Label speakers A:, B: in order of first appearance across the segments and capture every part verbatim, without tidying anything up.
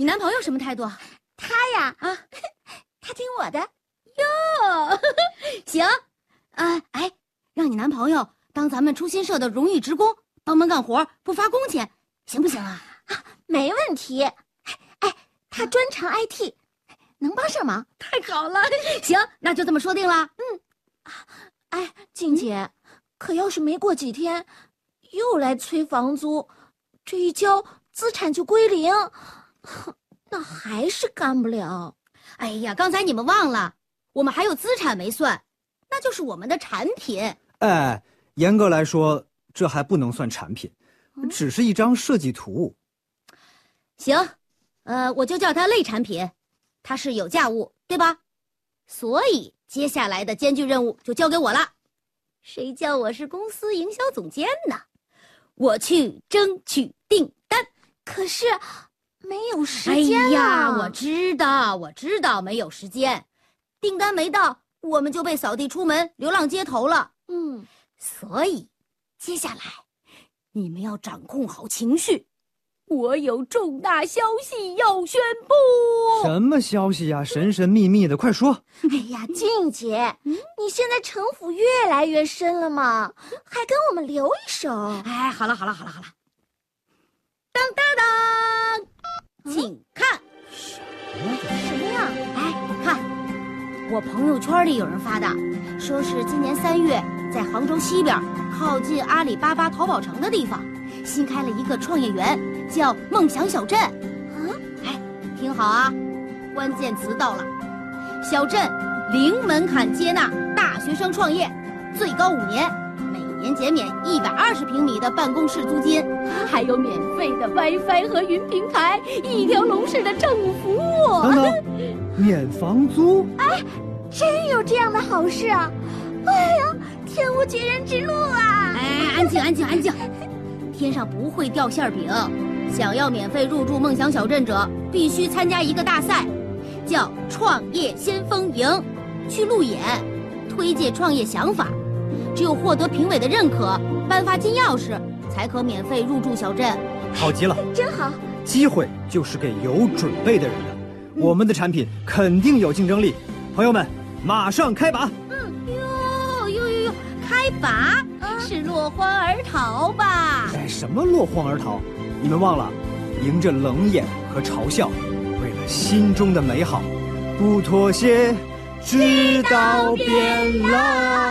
A: 男朋友什么态度？
B: 他呀，啊，他听我的。
A: 哟，行，啊，哎，让你男朋友当咱们初心社的荣誉职工，帮忙干活，不发工钱，行不行啊？
B: 啊，没问题。哎，他专长 I T， 能帮上忙。
A: 太好了，行，那就这么说定了。
B: 嗯，哎，静姐，可要是没过几天，又来催房租，这一交资产就归零，那还是干不了。
A: 哎呀，刚才你们忘了，我们还有资产没算，那就是我们的产品。
C: 哎，严格来说，这还不能算产品，嗯、只是一张设计图。
A: 行，呃，我就叫它类产品，它是有价物，对吧？所以接下来的艰巨任务就交给我了。谁叫我是公司营销总监呢？我去争取订单。
B: 可是没有时间啊！
A: 哎呀，我知道，我知道没有时间，订单没到，我们就被扫地出门，流浪街头了。
B: 嗯，
A: 所以接下来你们要掌控好情绪。我有重大消息要宣布。
C: 什么消息呀？神神秘秘的，快说！
B: 哎呀，静姐，嗯、你现在城府越来越深了嘛，还跟我们留一手。
A: 哎，好了好了好了好了，当当当，请看。
B: 什么什么呀？
A: 哎，看，我朋友圈里有人发的，说是今年三月在杭州西边，靠近阿里巴巴淘宝城的地方，新开了一个创业园。叫梦想小镇，啊，哎，听好啊，关键词到了，小镇零门槛接纳大学生创业，最高五年，每年减免一百二十平米的办公室租金，还有免费的 WiFi 和云平台，一条龙式的政务服务。
C: 等等，免房租？
B: 哎，真有这样的好事啊！哎呀，天无绝人之路啊！
A: 哎，安静安静安静，天上不会掉馅饼。想要免费入住梦想小镇者，必须参加一个大赛，叫创业先锋营，去路演，推介创业想法。只有获得评委的认可，颁发金钥匙，才可免费入住小镇。
C: 好极了，
B: 真好！
C: 机会就是给有准备的人的，嗯、我们的产品肯定有竞争力。朋友们，马上开拔！
A: 嗯，哟哟哟哟，开拔、啊、是落荒而逃吧？
C: 哎，什么落荒而逃？你们忘了，迎着冷眼和嘲笑，为了心中的美好，不妥协，直到变老。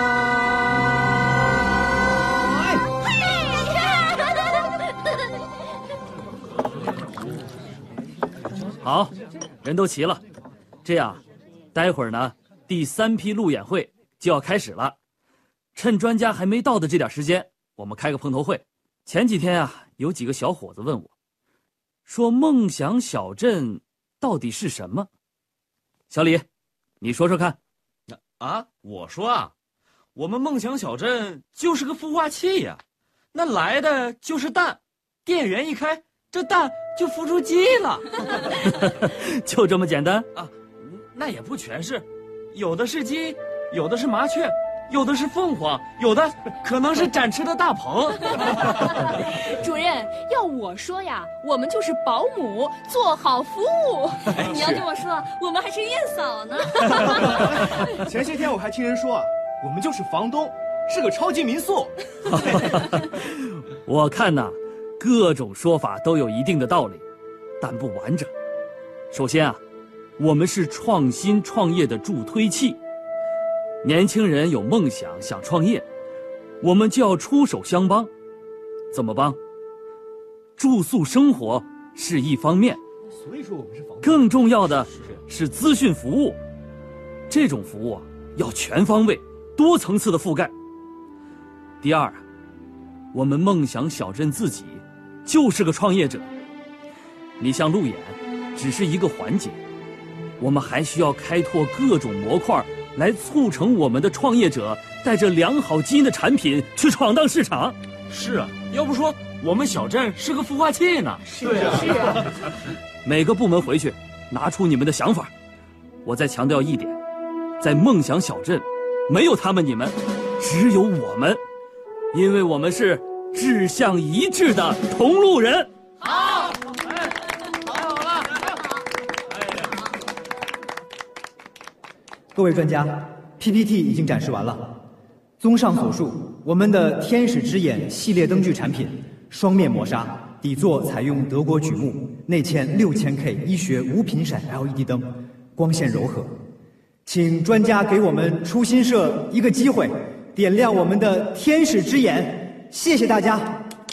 D: 好，人都齐了，这样，待会儿呢，第三批路演会就要开始了。趁专家还没到的这点时间，我们开个碰头会。前几天啊，有几个小伙子问我，说梦想小镇到底是什么？小李，你说说看。
E: 啊，我说啊，我们梦想小镇就是个孵化器呀，那来的就是蛋，电源一开，这蛋就孵出鸡了。
D: 就这么简单
E: 啊？那也不全是，有的是鸡，有的是麻雀。有的是凤凰，有的可能是展翅的大鹏。
F: 主任，要我说呀，我们就是保姆，做好服务。
E: 哎、
F: 你要这么说，我们还是月嫂呢。
G: 前些天我还听人说啊，我们就是房东，是个超级民宿。
D: 我看呐，各种说法都有一定的道理，但不完整。首先啊，我们是创新创业的助推器。年轻人有梦想想创业，我们就要出手相帮。怎么帮？住宿生活是一方面，
G: 所以说我们是房东。
D: 更重要的是资讯服务，这种服务要全方位、多层次的覆盖。第二，我们梦想小镇自己就是个创业者。你像路演，只是一个环节，我们还需要开拓各种模块，来促成我们的创业者带着良好基因的产品去闯荡市场。
E: 是啊，要不说我们小镇是个孵化器呢。
G: 对啊，
F: 是啊。
D: 每个部门回去拿出你们的想法。我再强调一点，在梦想小镇，没有他们你们，只有我们，因为我们是志向一致的同路人。
E: 好，哎，太好了，
C: 各位专家 ，P P T 已经展示完了。综上所述，我们的天使之眼系列灯具产品，双面磨砂，底座采用德国榉木，内嵌六千 K 医学无频闪 L E D 灯，光线柔和。请专家给我们初心社一个机会，点亮我们的天使之眼。谢谢大家。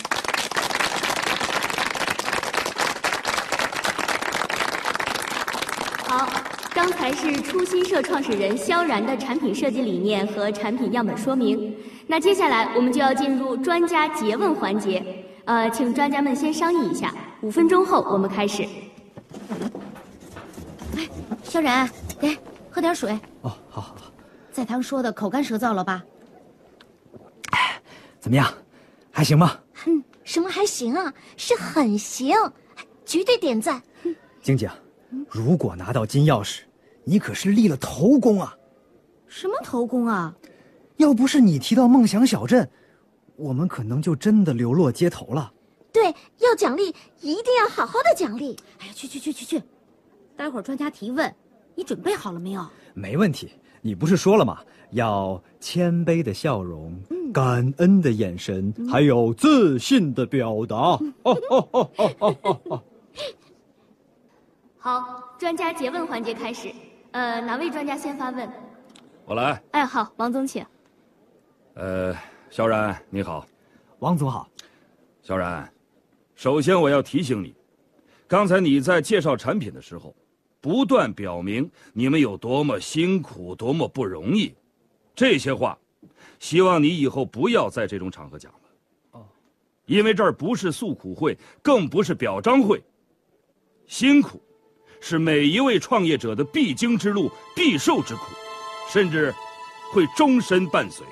H: 好，刚才是初心社创始人萧然的产品设计理念和产品样本说明。那接下来我们就要进入专家诘问环节，呃，请专家们先商议一下，五分钟后我们开始。
A: 哎，萧然，给喝点水。
C: 哦，好好好。
A: 在堂说的口干舌燥了吧？
C: 怎么样，还行吗？
B: 哼，什么还行啊？是很行，绝对点赞。
C: 晶晶，如果拿到金钥匙，你可是立了头功啊！
A: 什么头功啊？
C: 要不是你提到梦想小镇，我们可能就真的流落街头了。
B: 对，要奖励，一定要好好的奖励。
A: 哎呀，去去去去去！待会儿专家提问，你准备好了没有？
C: 没问题，你不是说了吗？要谦卑的笑容，嗯、感恩的眼神，嗯、还有自信的表达。哦哦哦哦哦哦哦
H: 好，专家诘问环节开始。呃，哪位专家先发问？
E: 我来。
H: 哎，好，王总请。
E: 呃，萧然你好。
C: 王总好。
E: 萧然，首先我要提醒你，刚才你在介绍产品的时候，不断表明你们有多么辛苦，多么不容易。这些话，希望你以后不要在这种场合讲了。哦，因为这儿不是诉苦会，更不是表彰会。辛苦，是每一位创业者的必经之路、必受之苦，甚至会终身伴随。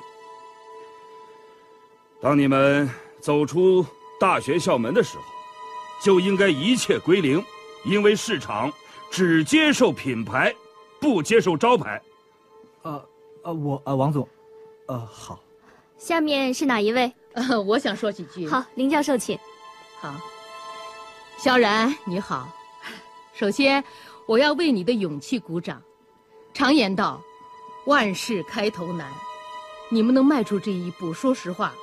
E: 当你们走出大学校门的时候，就应该一切归零，因为市场只接受品牌，不接受招牌。
C: 呃。呃，我呃，王总，呃，好。
H: 下面是哪一位？
F: 呃，我想说几句。
H: 好，林教授请。
F: 好，萧然你好。首先，我要为你的勇气鼓掌。常言道，万事开头难，你们能迈出这一步，说实话，